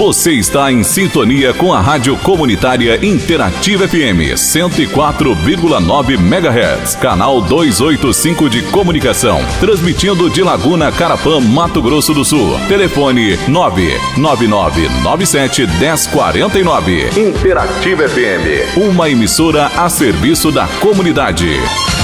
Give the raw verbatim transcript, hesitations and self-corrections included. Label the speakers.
Speaker 1: Você está em sintonia com a Rádio Comunitária Interativa F M cento e quatro vírgula nove megahertz, canal duzentos e oitenta e cinco de comunicação, transmitindo de Laguna Carapã, Mato Grosso do Sul. Telefone nove nove nove nove sete um zero quatro nove. Interativa F M, uma emissora a serviço da comunidade.